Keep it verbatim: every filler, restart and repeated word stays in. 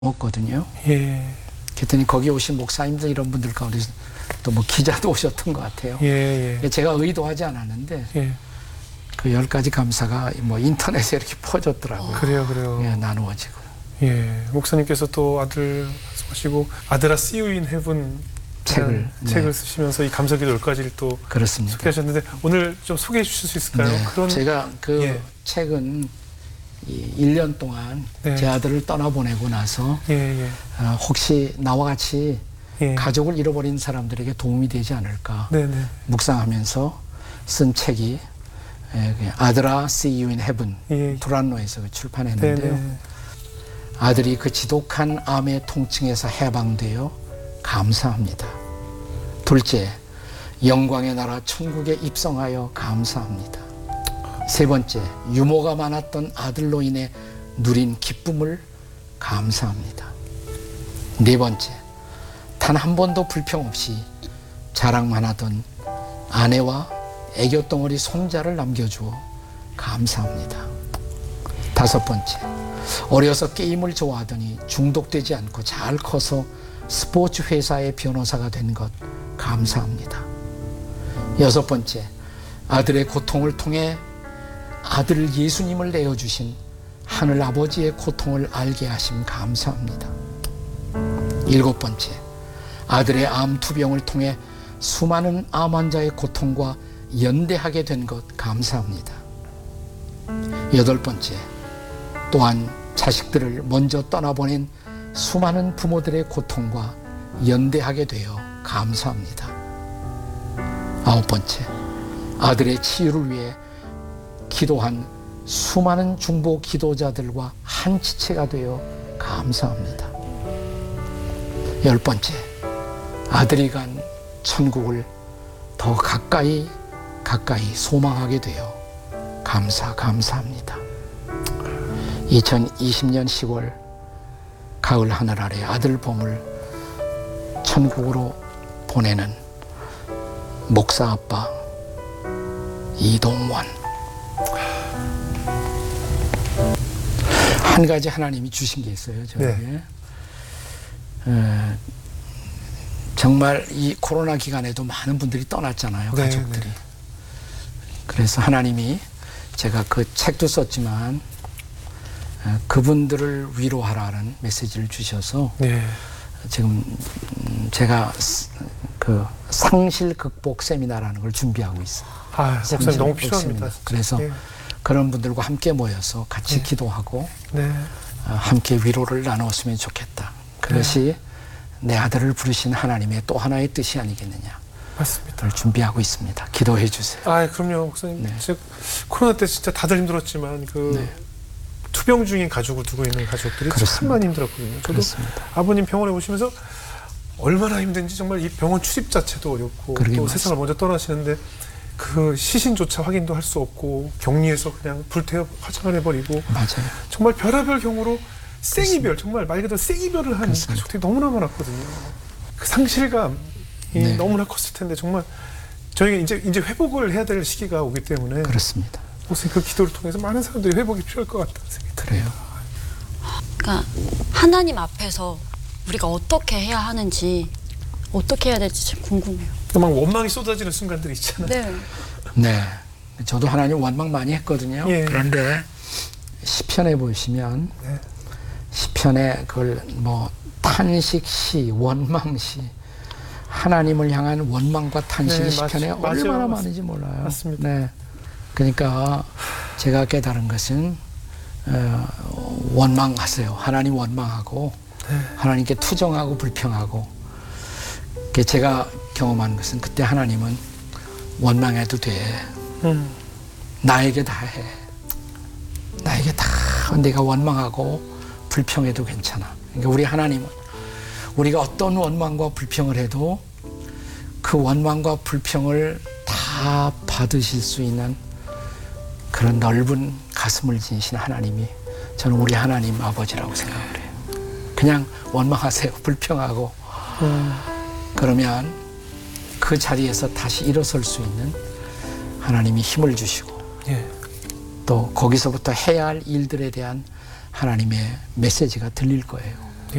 먹거든요. 예. 그랬더니 거기 오신 목사님들 이런 분들 가운데 또 뭐 기자도 오셨던 것 같아요. 예, 예. 제가 의도하지 않았는데 예. 그 열 가지 감사가 뭐 인터넷에 이렇게 퍼졌더라고요. 그래요, 그래요. 예, 나누어지고. 예. 목사님께서 또 아들 하시고 아들아 See You in Heaven 책을 책을 네. 쓰시면서 이 감사기도 열 가지를 또 그렇습니다. 소개하셨는데 오늘 좀 소개해 주실 수 있을까요? 네. 그런 제가 그 예. 책은 이 일 년 동안 네. 제 아들을 떠나보내고 나서 예, 예. 어, 혹시 나와 같이 예. 가족을 잃어버린 사람들에게 도움이 되지 않을까 네, 네. 묵상하면서 쓴 책이 예, 그 아들아 See You in Heaven 예. 두란노에서 네, 출판했는데요. 네. 아들이 그 지독한 암의 통증에서 해방되어 감사합니다. 둘째, 영광의 나라 천국에 입성하여 감사합니다. 세 번째, 유모가 많았던 아들로 인해 누린 기쁨을 감사합니다. 네 번째, 단 한 번도 불평 없이 자랑만 하던 아내와 애교덩어리 손자를 남겨주어 감사합니다. 다섯 번째, 어려서 게임을 좋아하더니 중독되지 않고 잘 커서 스포츠 회사의 변호사가 된 것 감사합니다. 여섯 번째, 아들의 고통을 통해 아들 예수님을 내어주신 하늘 아버지의 고통을 알게 하심 감사합니다. 일곱 번째, 아들의 암 투병을 통해 수많은 암 환자의 고통과 연대하게 된 것 감사합니다. 여덟 번째, 또한 자식들을 먼저 떠나보낸 수많은 부모들의 고통과 연대하게 되어 감사합니다. 아홉 번째, 아들의 치유를 위해 기도한 수많은 중보 기도자들과 한 지체가 되어 감사합니다. 열 번째, 아들이 간 천국을 더 가까이 가까이 소망하게 되어 감사 감사합니다. 이천이십 년 시월 가을 하늘 아래 아들 봄을 천국으로 보내는 목사 아빠 이동원. 한 가지 하나님이 주신 게 있어요, 저에게. 네. 에, 정말 이 코로나 기간에도 많은 분들이 떠났잖아요, 네, 가족들이. 네. 그래서 하나님이 제가 그 책도 썼지만 에, 그분들을 위로하라는 메시지를 주셔서 네. 지금 음, 제가 그 상실 극복 세미나라는 걸 준비하고 있어요. 아, 목사님 너무 필요합니다. 세미나. 그래서 예. 그런 분들과 함께 모여서 같이 네. 기도하고 네. 어, 함께 위로를 나누었으면 좋겠다. 그것이 네. 내 아들을 부르신 하나님의 또 하나의 뜻이 아니겠느냐. 맞습니다. 그걸 준비하고 있습니다. 기도해 주세요. 아, 그럼요, 목사님. 네. 즉 코로나 때 진짜 다들 힘들었지만 그 네. 투병 중인 가족을 두고 있는 가족들이 그렇습니다. 참 많이 힘들었거든요. 저도 그렇습니다. 아버님 병원에 오시면서 얼마나 힘든지 정말 이 병원 출입 자체도 어렵고 그러게 또 맞습니다. 세상을 먼저 떠나시는데 그 시신조차 확인도 할 수 없고 격리해서 그냥 불태워 화장을 해버리고 맞아요. 정말 별의별 경우로 생이별, 정말 말 그대로 생이별을 한 그렇습니다. 가족들이 너무나 많았거든요. 그 상실감이 네. 너무나 컸을 텐데 정말 저희가 이제 이제 회복을 해야 될 시기가 오기 때문에 그렇습니다. 혹시 그 기도를 통해서 많은 사람들이 회복이 필요할 것 같다는 생각이 들어요. 그래요. 그러니까 하나님 앞에서 우리가 어떻게 해야 하는지 어떻게 해야 될지 참 궁금해요. 막 원망이 쏟아지는 순간들이 있잖아요. 네. 네. 저도 하나님 원망 많이 했거든요. 예. 그런데 시편에 보시면 네. 시편에 그걸 뭐 탄식시, 원망시, 하나님을 향한 원망과 탄식이 네, 시편에 맞- 얼마나 맞아요. 많은지 몰라요. 맞습니다. 네. 그러니까 제가 깨달은 것은 어, 원망하세요. 하나님 원망하고 네. 하나님께 투정하고 불평하고. 그 제가 경험한 것은 그때 하나님은 원망해도 돼. 음. 나에게 다 해. 나에게 다 내가 원망하고 불평해도 괜찮아. 그러니까 우리 하나님은 우리가 어떤 원망과 불평을 해도 그 원망과 불평을 다 받으실 수 있는 그런 넓은 가슴을 지니신 하나님이 저는 우리 하나님 아버지라고 생각을 해요. 그냥 원망하세요. 불평하고. 음. 그러면 그 자리에서 다시 일어설 수 있는 하나님이 힘을 주시고 예. 또 거기서부터 해야 할 일들에 대한 하나님의 메시지가 들릴 거예요.